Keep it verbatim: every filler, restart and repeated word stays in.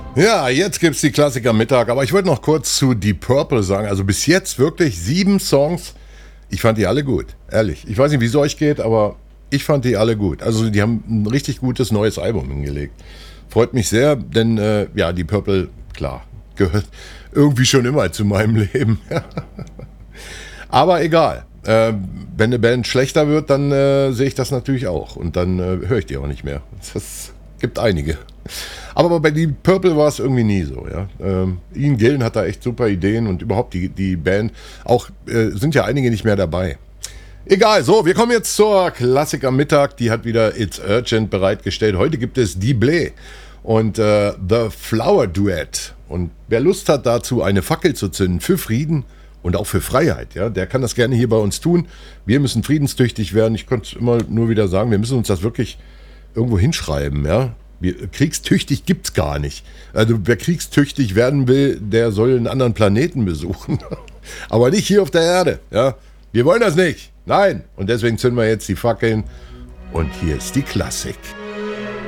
Ja, jetzt gibt's die Klassiker Mittag, aber ich wollte noch kurz zu Deep Purple sagen. Also bis jetzt wirklich sieben Songs. Ich fand die alle gut, ehrlich. Ich weiß nicht, wie es euch geht, aber ich fand die alle gut. Also die haben ein richtig gutes neues Album hingelegt. Freut mich sehr, denn äh, ja, Deep Purple, klar, gehört irgendwie schon immer zu meinem Leben. Aber egal. Äh, wenn eine Band schlechter wird, dann äh, sehe ich das natürlich auch. Und dann äh, höre ich die auch nicht mehr. Das gibt einige. Aber bei Deep Purple war es irgendwie nie so. Ja? Ähm, Ian Gillan hat da echt super Ideen und überhaupt die, die Band. Auch äh, sind ja einige nicht mehr dabei. Egal, so, wir kommen jetzt zur Klassiker Mittag. Die hat wieder It's Urgent bereitgestellt. Heute gibt es Die Blé und äh, The Flower Duet. Und wer Lust hat dazu, eine Fackel zu zünden für Frieden und auch für Freiheit, ja, der kann das gerne hier bei uns tun. Wir müssen friedenstüchtig werden. Ich konnte es immer nur wieder sagen, wir müssen uns das wirklich irgendwo hinschreiben, ja. Wir, kriegstüchtig gibt's gar nicht. Also wer kriegstüchtig werden will, der soll einen anderen Planeten besuchen. Aber nicht hier auf der Erde, ja. Wir wollen das nicht. Nein. Und deswegen zünden wir jetzt die Fackeln. Und hier ist die Klassik.